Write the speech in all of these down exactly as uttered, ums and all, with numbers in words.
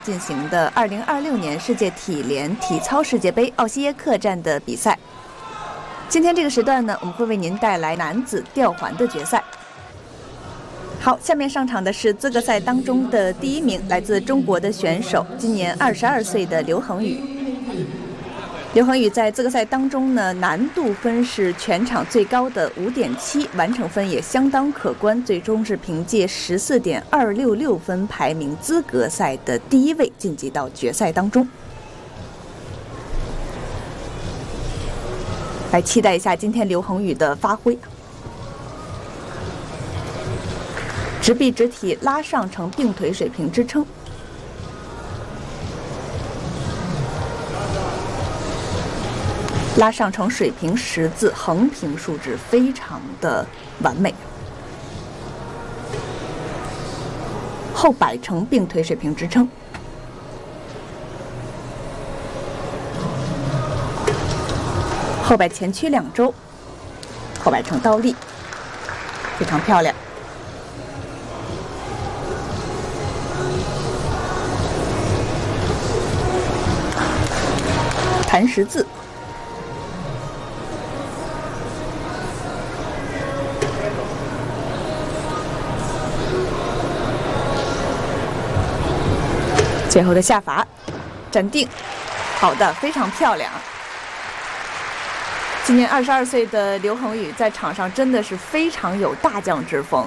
进行的二零二六年世界体联体操世界杯奥西耶克站的比赛。今天这个时段呢，我们会为您带来男子吊环的决赛。好，下面上场的是资格赛当中的第一名，来自中国的选手，今年二十二岁的刘恒宇。刘恒宇在资格赛当中呢，难度分是全场最高的五点七，完成分也相当可观，最终是凭借十四点二六六分排名资格赛的第一位，晋级到决赛当中。来期待一下今天刘恒宇的发挥。直臂直体拉上成并腿水平支撑。拉上成水平十字，横平竖直非常的完美。后摆成并腿水平支撑。后摆前屈两周，后摆成倒立，非常漂亮。弹十字。最后的下法，站定，好的，非常漂亮。今年二十二岁的刘恒宇在场上真的是非常有大将之风。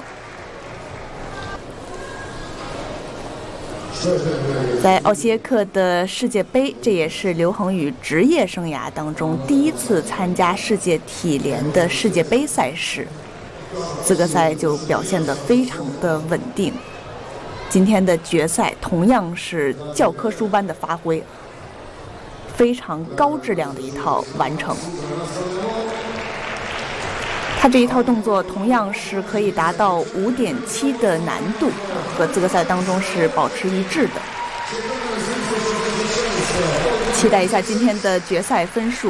在奥西耶克的世界杯，这也是刘恒宇职业生涯当中第一次参加世界体联的世界杯赛事，资格赛就表现得非常的稳定。今天的决赛同样是教科书般的发挥，非常高质量的一套完成。他这一套动作同样是可以达到五点七的难度，和资格赛当中是保持一致的。期待一下今天的决赛分数。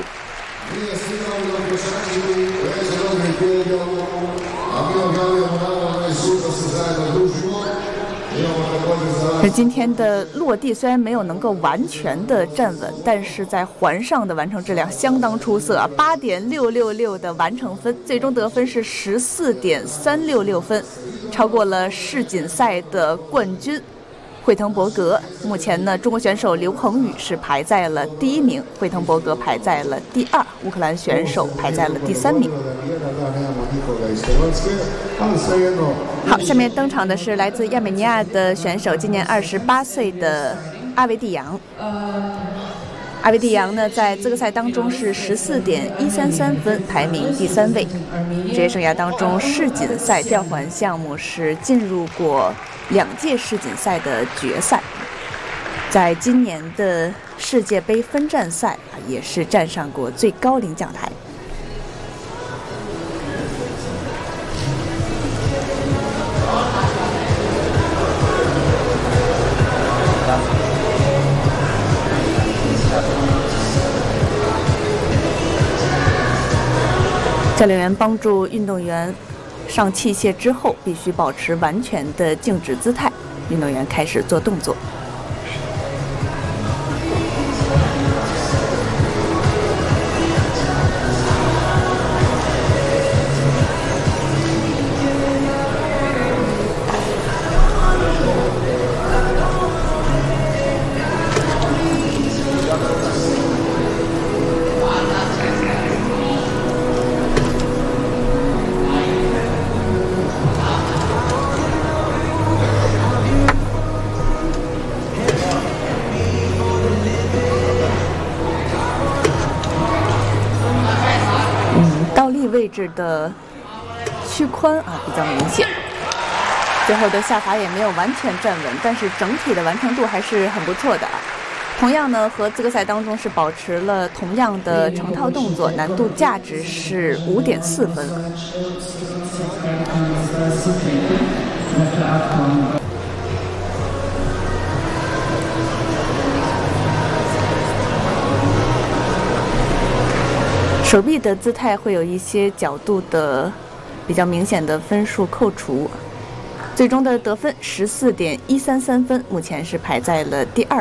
而今天的落地虽然没有能够完全的站稳，但是在环上的完成质量相当出色啊，八点六六六的完成分，最终得分是十四点三六六分，超过了世锦赛的冠军惠滕伯格。目前呢，中国选手刘恒宇是排在了第一名，惠滕伯格排在了第二，乌克兰选手排在了第三名。好，下面登场的是来自亚美尼亚的选手，今年二十八岁的阿维蒂扬。阿维蒂扬呢，在资格赛当中是十四点一三三分，排名第三位。职业生涯当中，世锦赛吊环项目是进入过两届世锦赛的决赛，在今年的世界杯分站赛啊，也是站上过最高领奖台。教练员帮助运动员上器械之后，必须保持完全的静止姿态。运动员开始做动作。位置的屈髋啊比较明显，最后的下法也没有完全站稳，但是整体的完成度还是很不错的啊。同样呢，和资格赛当中是保持了同样的成套动作，难度价值是五点四分。手臂的姿态会有一些角度的比较明显的分数扣除，最终的得分十四点一三三分，目前是排在了第二。